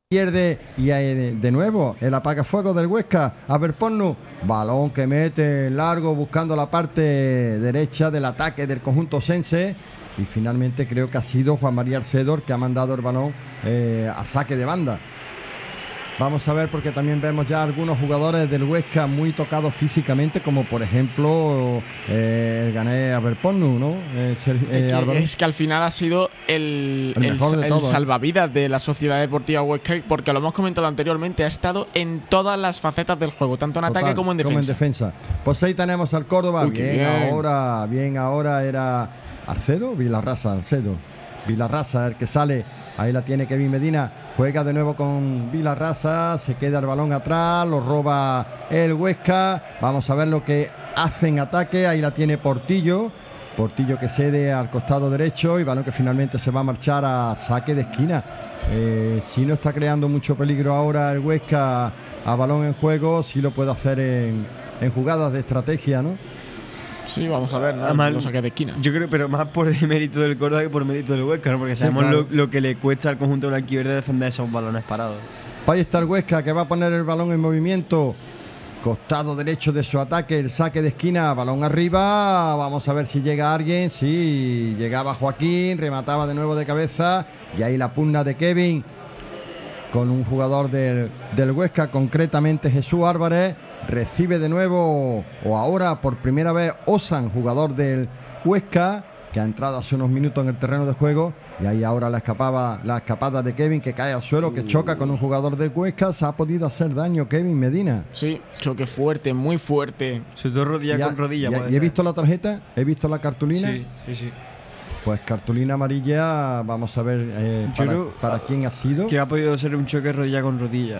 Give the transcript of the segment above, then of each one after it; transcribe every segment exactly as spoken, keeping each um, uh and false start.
pierde y de, de nuevo el apagafuego del Huesca. Averponnu, balón que mete largo buscando la parte derecha del ataque del conjunto sense, y finalmente creo que ha sido Juan María Arcedor que ha mandado el balón eh, a saque de banda. Vamos a ver, porque también vemos ya algunos jugadores del Huesca muy tocados físicamente, como por ejemplo eh, el Gané Averponnu, ¿no? Eh, ser, eh, es, que, es que al final ha sido el, el, el, de el todo, salvavidas ¿eh? de la Sociedad Deportiva Huesca, porque lo hemos comentado anteriormente, ha estado en todas las facetas del juego, tanto en Total, ataque como en defensa. Como en defensa. Pues ahí tenemos al Córdoba. Uy, bien, bien ahora, bien ahora era Arcedo, Vilarrasa, Arcedo. Vilarrasa, el que sale, ahí la tiene Kevin Medina, juega de nuevo con Vilarrasa, se queda el balón atrás, lo roba el Huesca, vamos a ver lo que hace en ataque, ahí la tiene Portillo, Portillo que cede al costado derecho y balón que finalmente se va a marchar a saque de esquina. Eh, si no está creando mucho peligro ahora el Huesca a balón en juego, sí lo puede hacer en, en jugadas de estrategia, ¿no? Sí, vamos a ver, ¿no? Además, Lo saque de esquina. Yo creo, pero más por el mérito del Córdoba que por mérito del Huesca, ¿no? Porque sabemos sí, claro. lo, lo que le cuesta al conjunto blanquiverde defender esos balones parados. Ahí está el Huesca que va a poner el balón en movimiento. Costado derecho de su ataque, el saque de esquina, balón arriba. Vamos a ver si llega alguien. Sí, llegaba Joaquín, remataba de nuevo de cabeza. Y ahí la pugna de Kevin con un jugador del, del Huesca, concretamente Jesús Álvarez. Recibe de nuevo, o ahora por primera vez, Osan, jugador del Huesca, que ha entrado hace unos minutos en el terreno de juego. Y ahí ahora la escapada, la escapada de Kevin, que cae al suelo, que choca con un jugador del Huesca. Se ha podido hacer daño Kevin Medina. Sí, choque fuerte, muy fuerte. Sus dos rodillas con rodilla. Y he visto la tarjeta, he visto la cartulina. Sí, sí, sí. Pues cartulina amarilla, vamos a ver eh, para, creo, para quién ha sido. Que ha podido ser un choque rodilla con rodilla.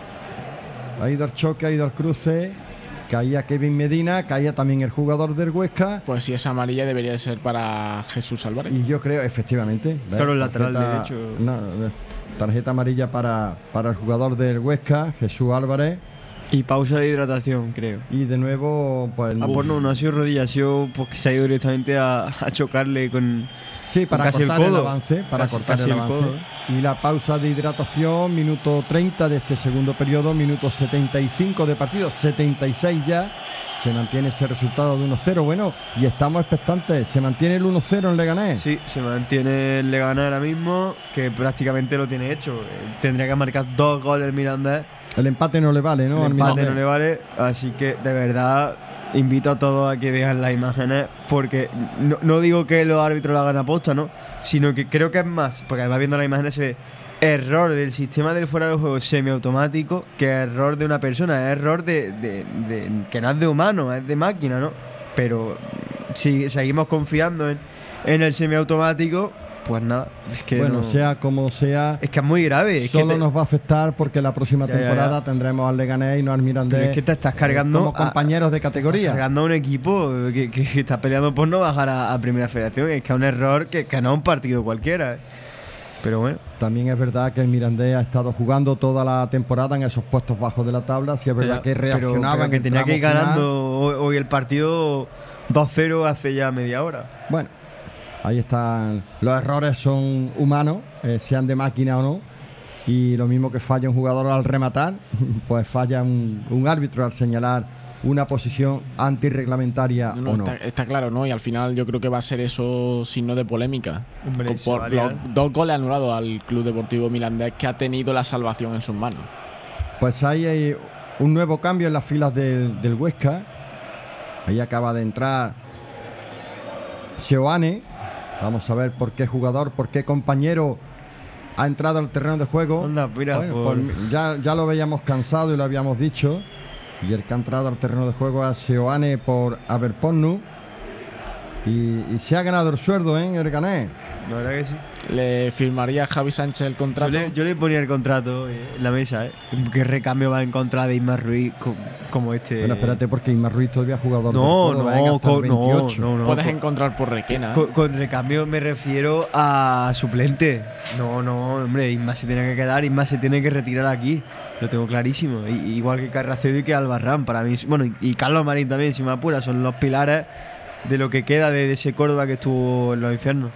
Ha ido al choque, ha ido al cruce, caía Kevin Medina, caía también el jugador del Huesca. Pues si es amarilla debería de ser para Jesús Álvarez. Y yo creo, efectivamente. Claro, el lateral derecho. No, tarjeta amarilla para, para el jugador del Huesca, Jesús Álvarez. Y pausa de hidratación, creo. Y de nuevo, pues... Ah, pues no, no ha sido rodilla, ha sido pues que se ha ido directamente a, a chocarle con... Sí, para casi cortar el, el codo. avance, para casi, cortar casi el avance. El codo. Y la pausa de hidratación, minuto treinta de este segundo periodo, minuto setenta y cinco de partido, setenta y seis ya. Se mantiene ese resultado de uno cero. Bueno, y estamos expectantes. ¿Se mantiene el uno cero en Leganés? Sí, se mantiene el Leganés ahora mismo, que prácticamente lo tiene hecho. Tendría que marcar dos goles el Mirandés. El empate no le vale, ¿no? El empate no le vale, así que de verdad invito a todos a que vean las imágenes, porque no, no digo que los árbitros lo hagan aposta, ¿no? Sino que creo que es más, porque además viendo las imágenes se ve error del sistema del fuera de juego semiautomático que error de una persona, es error de, de, de que no es de humano, es de máquina, ¿no? Pero si seguimos confiando en, en el semiautomático, pues nada, es que bueno, no, sea como sea, es que es muy grave. Es solo que te, nos va a afectar porque la próxima ya, temporada ya, ya. tendremos al Leganés y no al Mirandés. Pero es que te estás cargando eh, como compañeros a, de categoría. Estás cargando a un equipo que, que, que está peleando por no bajar a, a Primera Federación. Es que es un error que, que no es un partido cualquiera. ¿eh? Pero bueno. También es verdad que el Mirandés ha estado jugando toda la temporada en esos puestos bajos de la tabla. Sí es verdad pero, que reaccionaba. Pero, pero que tenía que ir final. ganando hoy, hoy el partido dos cero hace ya media hora. Bueno. Ahí están, los errores son humanos, eh, sean de máquina o no, y lo mismo que falla un jugador al rematar, pues falla un, un árbitro al señalar una posición antirreglamentaria no, no, o no. Está, está claro, ¿no? Y al final yo creo que va a ser eso signo de polémica. Hombre, por por los dos goles anulados al Club Deportivo Mirandés, que ha tenido la salvación en sus manos. Pues ahí hay un nuevo cambio en las filas del, del Huesca. Ahí acaba de entrar Seoane. Vamos a ver por qué jugador, por qué compañero ha entrado al terreno de juego. Anda, mira, bueno, por... pues ya, ya lo veíamos cansado y lo habíamos dicho. Y el que ha entrado al terreno de juego es Seoane por Averponnu. Y, y se ha ganado el sueldo, ¿eh? El Gané. La verdad que sí. ¿Le firmaría a Javi Sánchez el contrato? Yo le, yo le ponía el contrato en la mesa, ¿eh? ¿Qué recambio va a encontrar de Ismael Ruiz co- como este? Bueno, espérate, porque Ismael Ruiz todavía es jugador no, del Córdoba, no, ¿eh? Hasta el veintiocho. no, no, no. Puedes con, encontrar por Requena. ¿eh? Con, con recambio me refiero a suplente. No, no, hombre, Isma se tiene que quedar, Isma se tiene que retirar aquí. Lo tengo clarísimo. I, igual que Carracedo y que Albarrán, para mí. Bueno, y, y Carlos Marín también, si me apura, son los pilares de lo que queda de, de ese Córdoba que estuvo en los infiernos.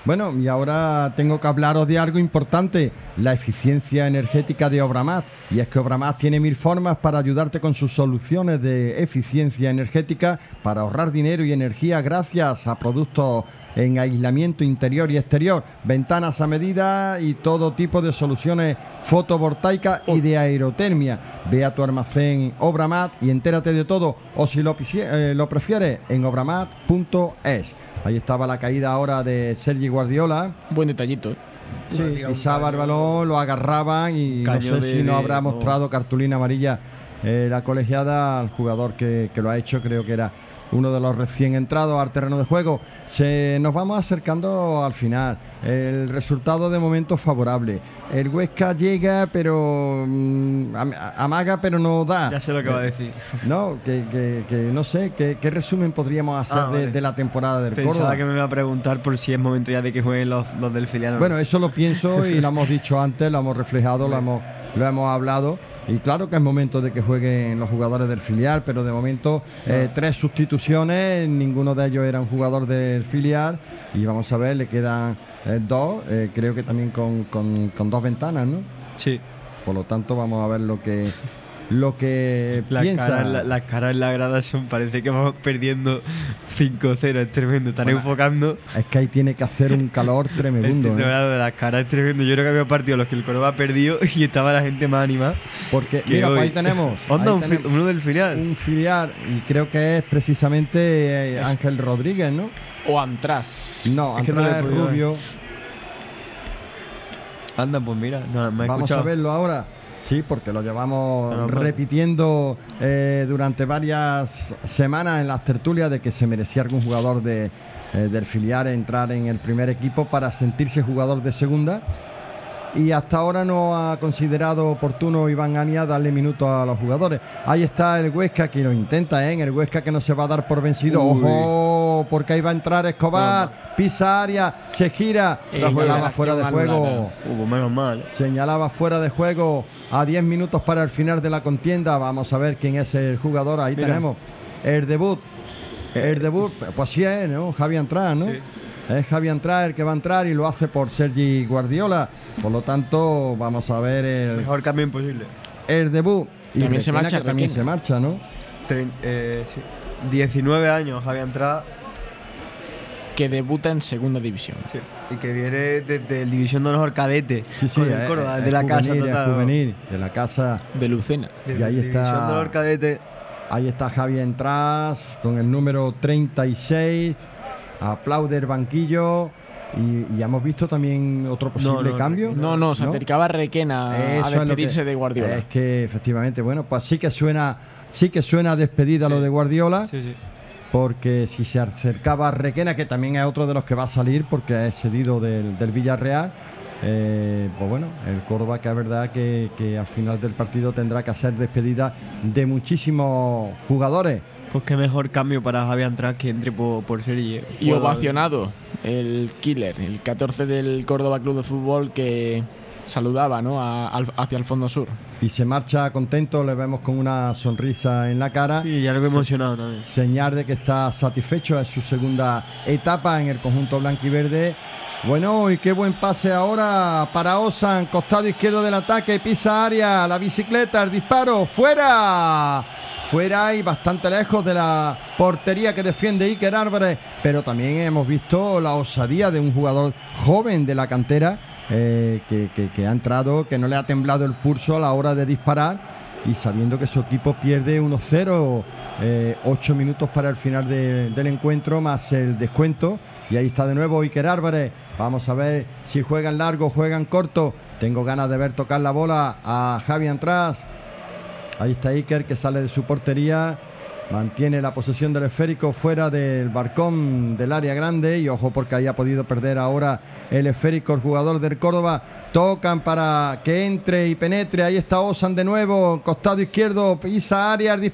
Bueno, y ahora tengo que hablaros de algo importante, la eficiencia energética de Obramat. Y es que Obramat tiene mil formas para ayudarte con sus soluciones de eficiencia energética para ahorrar dinero y energía gracias a productos en aislamiento interior y exterior, ventanas a medida y todo tipo de soluciones fotovoltaicas y de aerotermia. Ve a tu almacén Obramat y entérate de todo, o si lo, eh, lo prefieres, en obramat punto es. Ahí estaba la caída ahora de Sergi Guardiola. Buen detallito, ¿eh? Sí, pisaba el balón, lo agarraban y no sé si no habrá mostrado cartulina amarilla eh, la colegiada al jugador que, que lo ha hecho. Creo que era uno de los recién entrados al terreno de juego. Se nos vamos acercando al final. El resultado de momento favorable. El Huesca llega, pero mmm, amaga, pero no da. Ya sé lo que va a decir. No, que, que, que no sé, ¿qué, qué resumen podríamos hacer ah, vale. de, de la temporada del Pensaba Córdoba? que me iba a preguntar por si es momento ya de que jueguen los, los del filial. Bueno, eso lo pienso y lo hemos dicho antes, lo hemos reflejado, lo hemos, lo hemos hablado. Y claro que es momento de que jueguen los jugadores del filial, pero de momento eh, tres sustituciones, ninguno de ellos era un jugador del filial. Y vamos a ver, le quedan eh, dos, eh, creo que también con, con, con dos ventanas, ¿no? Sí. Por lo tanto, vamos a ver lo que lo que la piensa. Cara, la, las caras en la grada son, parece que vamos perdiendo cinco cero, es tremendo. Están bueno, enfocando. Es que ahí tiene que hacer un calor tremendo. Este, ¿eh? De verdad, de las caras es tremendo. Yo creo que había partidos los que el Córdoba ha perdido y estaba la gente más animada. Porque, mira, hoy... pues ahí tenemos. Onda, ahí un tenemos fi- uno del filial. Un filial, y creo que es precisamente eh, es... Ángel Rodríguez, ¿no? O Antras. No, es Antras que no es Rubio. Anda, pues mira, no, me he Vamos escuchado. a verlo ahora. Sí, porque lo llevamos no, no, repitiendo eh, durante varias semanas en las tertulias de que se merecía algún jugador de, eh, del filial entrar en el primer equipo para sentirse jugador de segunda. Y hasta ahora no ha considerado oportuno Iván Ania darle minutos a los jugadores. Ahí está el Huesca que lo intenta, ¿eh? El Huesca que no se va a dar por vencido. Uy. ¡Ojo! Porque ahí va a entrar Escobar, no, no. pisa área, se gira. Eh, señalaba fuera de juego. Hubo menos mal. Señalaba fuera de juego a diez minutos para el final de la contienda. Vamos a ver quién es el jugador. Ahí Mira. tenemos el debut. El debut, pues sí es, ¿no? Javi Antras, ¿no? Sí. Es Javi Antras el que va a entrar y lo hace por Sergi Guardiola. Por lo tanto, vamos a ver el mejor cambio imposible. El debut. Y también se marcha, también se marcha, ¿no? Tre- eh, sí. diecinueve años Javi Antras. Que debuta en segunda división. Sí. Y que viene desde el División de Honor Cadete. Sí, sí, con el Córdoba, es, de la es casa juvenil, total, es juvenil, de la casa de Lucena. Y ahí está. División de Honor Cadete. Ahí está Javi Antras con el número treinta y seis. Aplaude el banquillo. Y, y ya hemos visto también otro posible no, no, cambio. No, no, se ¿no? acercaba Requena Eso a despedirse que, de Guardiola. Es que efectivamente, bueno, pues sí que suena, sí que suena a despedida sí. lo de Guardiola. Sí, sí. Porque si se acercaba a Requena, que también es otro de los que va a salir porque es cedido del, del Villarreal, eh, pues bueno, el Córdoba, que es verdad que, que al final del partido tendrá que hacer despedida de muchísimos jugadores. Pues qué mejor cambio para Javi Antras que entre por, por Sergi. Y ovacionado el killer, el catorce del Córdoba Club de Fútbol, que saludaba, ¿no? a, a, hacia el fondo sur. Y se marcha contento, le vemos con una sonrisa en la cara. Sí, ya lo he emocionado también. Señal de que está satisfecho, es su segunda etapa en el conjunto blanquiverde. Bueno, y qué buen pase ahora para Osan, costado izquierdo del ataque, pisa área, la bicicleta, el disparo, fuera. Fuera y bastante lejos de la portería que defiende Iker Álvarez, pero también hemos visto la osadía de un jugador joven de la cantera eh, que, que, que ha entrado, que no le ha temblado el pulso a la hora de disparar y sabiendo que su equipo pierde uno cero, eh, ocho minutos para el final de, del encuentro más el descuento. Y ahí está de nuevo Iker Álvarez. Vamos a ver si juegan largo, juegan corto. Tengo ganas de ver tocar la bola a Javi Antras. Ahí está Iker, que sale de su portería, mantiene la posesión del esférico fuera del balcón del área grande y ojo porque ahí ha podido perder ahora el esférico el jugador del Córdoba. Tocan para que entre y penetre. Ahí está Osan de nuevo, costado izquierdo, pisa área, el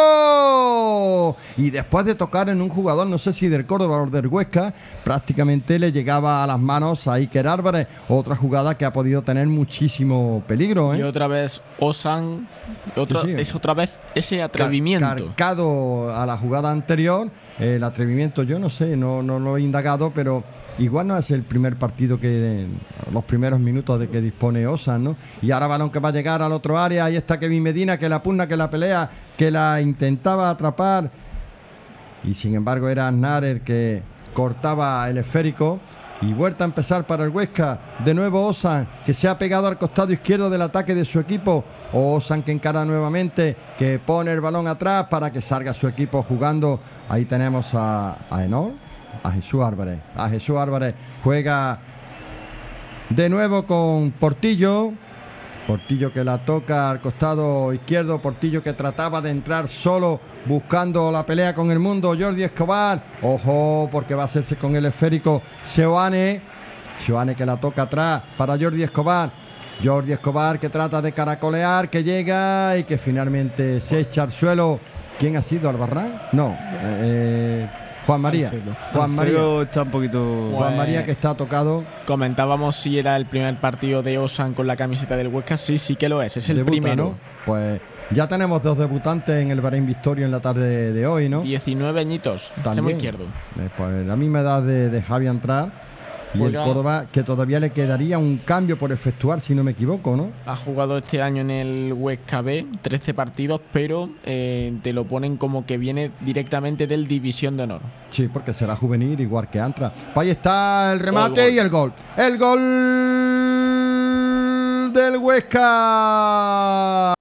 disparo. Y después de tocar en un jugador, no sé si del Córdoba o del Huesca, prácticamente le llegaba a las manos a Iker Álvarez. Otra jugada que ha podido tener muchísimo peligro, ¿eh? Y otra vez Osan, otra, sí, sí. es otra vez ese atrevimiento. Cargado dado a la jugada anterior. El atrevimiento, yo no sé, no, no lo he indagado, pero igual no es el primer partido que los primeros minutos de que dispone Osan, ¿no? Y ahora balón que va a llegar al otro área. Ahí está Kevin Medina, que la pugna, que la pelea, que la intentaba atrapar. Y sin embargo era Aznar el que cortaba el esférico. Y vuelta a empezar para el Huesca. De nuevo Osan, que se ha pegado al costado izquierdo del ataque de su equipo. Osan que encara nuevamente, que pone el balón atrás para que salga su equipo jugando. Ahí tenemos a, a Enor, a Jesús Álvarez. A Jesús Álvarez juega de nuevo con Portillo. Portillo que la toca al costado izquierdo. Portillo que trataba de entrar solo buscando la pelea con el mundo. Jordi Escobar. Ojo, porque va a hacerse con el esférico Seoane. Seoane que la toca atrás para Jordi Escobar. Jordi Escobar que trata de caracolear, que llega y que finalmente se echa al suelo. ¿Quién ha sido? ¿Albarrán? No. Eh, Juan María. Alfredo. Juan María. Alfredo está un poquito... Juan María que está tocado. Comentábamos si era el primer partido de Osan con la camiseta del Huesca. Sí, sí que lo es. Es el Debuta, primero. ¿no? Pues ya tenemos dos debutantes en el Bahrein Victoria en la tarde de, de hoy, ¿no? diecinueve añitos. Extremo izquierdo. Eh, pues la misma edad de, de Javi entrar. Y Juega, el Córdoba, que todavía le quedaría un cambio por efectuar, si no me equivoco, ¿no? ha jugado este año en el Huesca B, trece partidos, pero eh, te lo ponen como que viene directamente del División de Honor. Sí, porque será juvenil, igual que Antra. Pues ahí está el remate Oh, el y el gol. ¡El gol del Huesca!